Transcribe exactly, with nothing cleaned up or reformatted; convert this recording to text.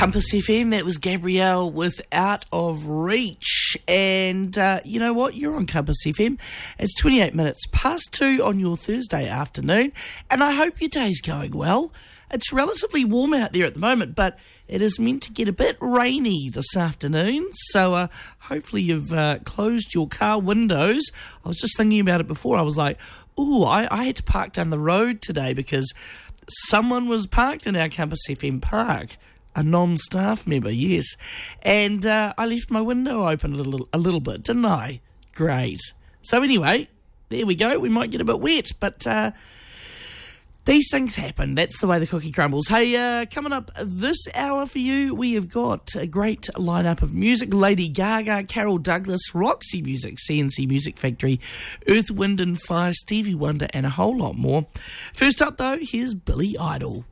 Compass F M, that was Gabrielle with Out of Reach. And uh, you know what? You're on Compass F M. It's twenty-eight minutes past two on your Thursday afternoon. And I hope your day's going well. It's relatively warm out there at the moment, but it is meant to get a bit rainy this afternoon. So uh, hopefully you've uh, closed your car windows. I was just thinking about it before. I was like, ooh, I, I had to park down the road today because someone was parked in our Compass F M park. A non-staff member, yes. And uh, I left my window open a little, a little bit, didn't I? Great. So anyway, there we go. We might get a bit wet, but uh, these things happen. That's the way the cookie crumbles. Hey, uh, coming up this hour for you, we have got a great lineup of music. Lady Gaga, Carol Douglas, Roxy Music, C N C Music Factory, Earth, Wind and Fire, Stevie Wonder, and a whole lot more. First up, though, here's Billy Idol.